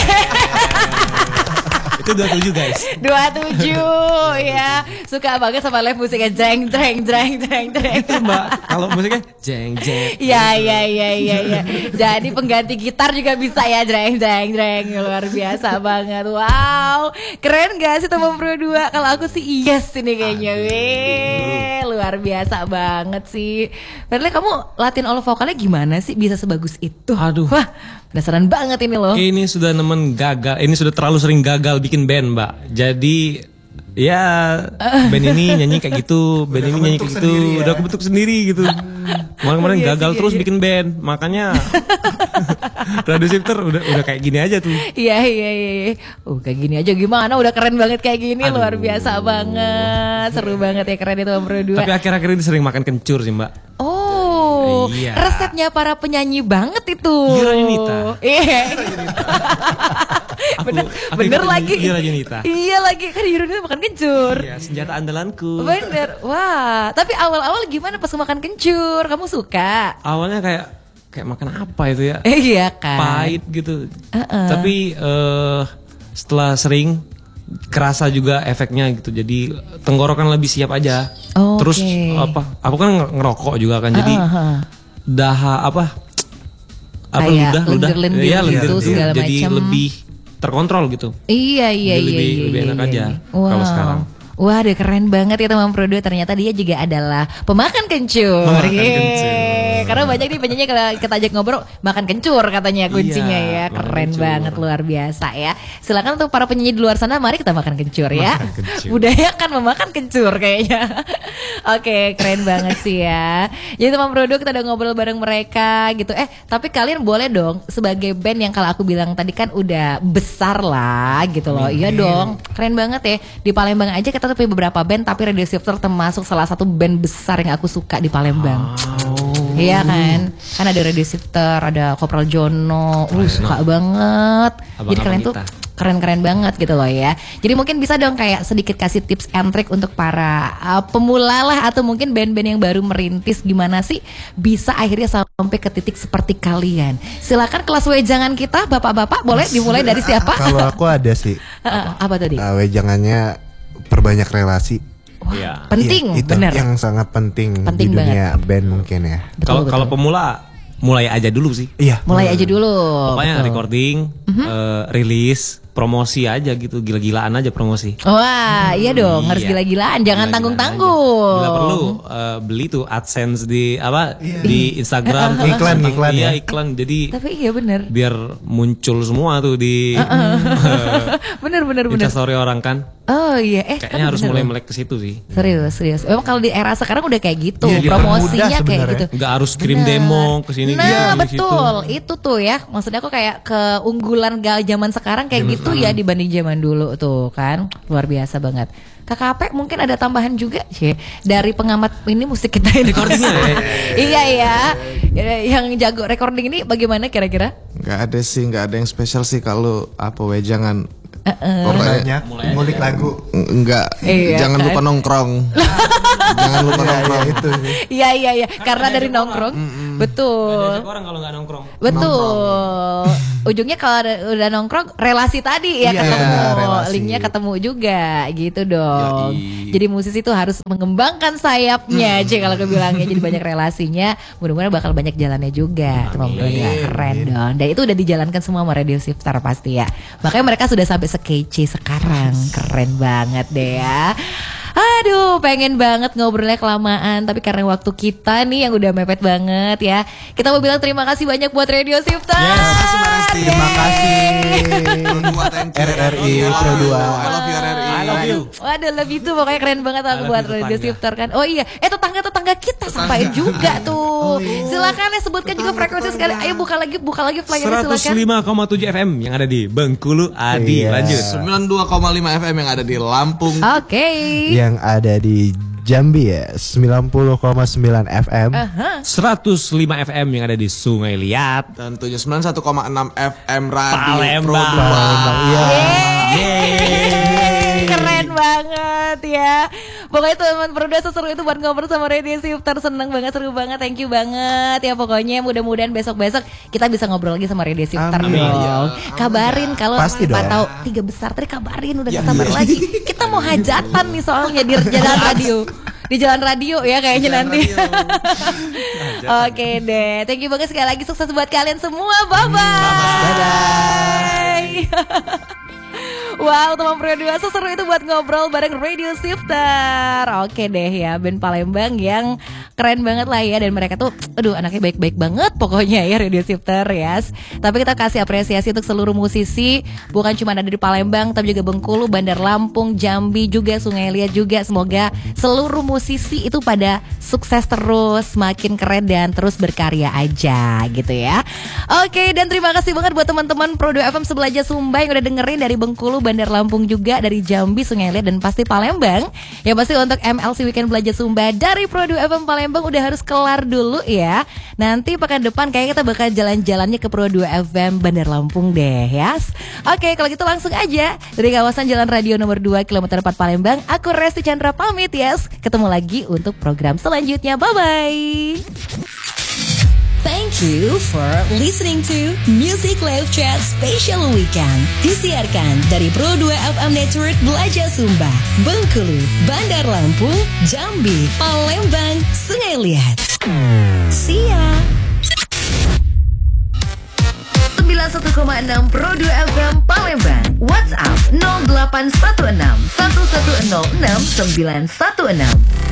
Itu 27 guys. 27 ya. Suka banget sama live musiknya jeng jeng jeng jeng jeng. Itu Mbak, kalau musiknya jeng jeng. Iya. Jadi pengganti gitar juga bisa ya, jeng jeng jeng. Luar biasa banget. Wow. Keren gak sih teman Pro 2? Kalau aku sih yes ini kayaknya. Weh, luar biasa banget sih. Padahal kamu latihan all vokalnya gimana sih bisa sebagus itu? Aduh. Wah, penasaran banget ini loh. Ini sudah ini sudah terlalu sering gagal bikin band, Mbak. Jadi ya band ini nyanyi kayak gitu, band ini nyanyi kayak gitu, udah kebentuk sendiri gitu. Kemarin gagal terus bikin band, makanya Radio Shifter udah kayak gini aja tuh. Iya. Kayak gini aja gimana? Udah keren banget kayak gini. Aduh. Luar biasa banget. Seru banget ya, keren itu Bro 2. Tapi akhir-akhir ini sering makan kencur sih, Mbak. Oh, iya. resepnya para penyanyi banget itu. Gira Yunita. Iya. Aku bener ikut lagi. Gira Yunita. Iya lagi, kan Gira Yunita makan kencur. Iya, senjata andalanku. Bener. Wah, tapi awal-awal gimana pas makan kencur? Kamu suka? Awalnya kayak makan apa itu ya? Iya kan. Pahit gitu. Tapi setelah sering kerasa juga efeknya gitu. Jadi tenggorokan lebih siap aja. Oh, terus okay. Aku kan ngerokok juga kan. Jadi ludah lendir ya, lendir gitu, segala jadi macam. lebih terkontrol gitu. Iya. Lebih enak aja Wow. kalau sekarang. Wah, udah keren banget ya teman Pro 2. Ternyata dia juga adalah pemakan kencur. Karena banyak nih penyanyi kalau kita ajak ngobrol makan kencur katanya kuncinya ya. Keren banget, luar biasa ya. Silakan untuk para penyanyi di luar sana, mari kita makan kencur ya. Budayakan memakan kencur kayaknya. Oke, keren banget sih ya. Jadi teman Pro 2 kita udah ngobrol bareng mereka gitu. Tapi kalian boleh dong sebagai band yang kalau aku bilang tadi kan udah besar lah gitu loh. Iya dong, keren banget ya. Di Palembang aja kita punya beberapa band, tapi Radio Shifter termasuk salah satu band besar yang aku suka di Palembang. Iya kan? Kan ada Radio Shifter, ada Kopral Jono. Suka banget. Jadi kalian tuh keren-keren banget gitu loh ya. Jadi mungkin bisa dong kayak sedikit kasih tips and trick untuk para pemula lah, atau mungkin band-band yang baru merintis, gimana sih bisa akhirnya sampai ke titik seperti kalian. Silakan kelas wejangan kita, bapak-bapak, boleh dimulai dari siapa? Kalau aku ada sih. Apa tadi? Wejangannya perbanyak relasi. Wah, penting, itu bener. yang sangat penting Penting di dunia band mungkin ya. Kalau pemula mulai aja dulu sih. Iya. Mulai aja dulu. Pokoknya recording, rilis, promosi aja gitu, gila-gilaan aja promosi. Wah, iya dong, harus gila-gilaan, jangan tanggung-tanggung. Bila perlu beli tuh AdSense di di Instagram, iklan iya, ya. iklan. Jadi tapi iya bener, biar muncul semua tuh di bener. Instastory orang kan. Oh iya, kayaknya harus mulai melek ke situ sih. Serius. Memang kalau di era sekarang udah kayak gitu, Iya, promosinya kayak gitu. Nggak harus kirim demo ke sini. Nah betul, itu tuh ya. Maksudnya aku kayak keunggulan zaman sekarang kayak gitu ya dibanding zaman dulu tuh kan, luar biasa banget. KKP mungkin ada tambahan juga sih dari pengamat ini musik kita ini. Recordingnya ya? Iya yang jago recording ini bagaimana kira-kira? Nggak ada yang spesial sih kalau wejangan. Pokoknya ngulik lagu. Enggak, jangan lupa nongkrong. Jangan lupa nongkrong itu. Iya, karena dari nongkrong. Betul. Banyak orang kalau nggak nongkrong. Betul. Ujungnya kalau udah nongkrong relasi tadi ya ketemu, linknya ketemu juga gitu dong. Jadi musisi itu harus mengembangkan sayapnya aja kalau aku bilangnya, jadi banyak relasinya. Mudah-mudahan bakal banyak jalannya juga. Keren dong. Dan itu udah dijalankan semua sama Radio Shifter pasti ya. Makanya mereka sudah sampai sekece sekarang. Keren banget deh ya. Aduh, pengen banget ngobrolnya kelamaan, tapi karena waktu kita nih yang udah mepet banget ya, kita mau bilang terima kasih banyak buat Radio Shifter. Terima kasih. RRI Pro 2. I love you RRI. I love you. Waduh, lebih itu pokoknya keren banget aku buat Radio Shifter kan. Oh iya, tetangga kita sampaikan juga tuh. Silakan ya sebutkan juga frekuensi sekali. Ayo buka lagi flyer silakan. 105,7 FM yang ada di Bengkulu. Adi, lanjut. 92,5 FM yang ada di Lampung. Oke. Yang ada di Jambi ya 90,9 FM. 105 FM yang ada di Sungai Liat. Dan 91,6 FM Radio Pro Palembang. 2. Iya. Keren banget ya. Pokoknya teman-teman berdua seseru itu buat ngobrol sama Radio Shifter. Seneng banget, seru banget, thank you banget ya. Pokoknya mudah-mudahan besok-besok kita bisa ngobrol lagi sama Radio Shifter dong. Kabarin kalau tahu 3 besar tadi, kabarin udah sabar lagi. Kita mau hajatan nih soalnya di jalan radio. Di jalan radio ya kayaknya nanti. Oke deh, thank you banget sekali lagi, sukses buat kalian semua. Bye-bye. Wow, teman Pro 2 seseru itu buat ngobrol bareng Radio Shifter. Oke deh ya, band Palembang yang keren banget lah ya. Dan mereka tuh, aduh anaknya baik-baik banget pokoknya ya Radio Shifter ya. Tapi kita kasih apresiasi untuk seluruh musisi, bukan cuma ada di Palembang, tapi juga Bengkulu, Bandar Lampung, Jambi juga, Sungai Liat juga. Semoga seluruh musisi itu pada sukses terus, makin keren dan terus berkarya aja gitu ya. Oke, dan terima kasih banget buat teman-teman Pro 2 FM Sebelaja Sumba yang udah dengerin dari Bengkulu, Bandar Lampung juga, dari Jambi, Sungai Liat, dan pasti Palembang. Ya pasti untuk MLC Weekend Belajar Sumba dari Pro 2 FM Palembang udah harus kelar dulu ya. Nanti pekan depan kayaknya kita bakal jalan-jalannya ke Pro 2 FM Bandar Lampung deh ya. Oke, kalau gitu langsung aja dari kawasan Jalan Radio nomor 2 kilometer 4 Palembang. Aku Resti Chandra pamit ya. Ketemu lagi untuk program selanjutnya. Bye-bye. Thank you for listening to Music Live Chat Special Weekend. Disiarkan dari Pro 2 FM Network Belajar Sumba, Bengkulu, Bandar Lampung, Jambi, Palembang, Sungai Liat. See ya. 91,6 Pro 2 FM Palembang. WhatsApp 0816 1106 916.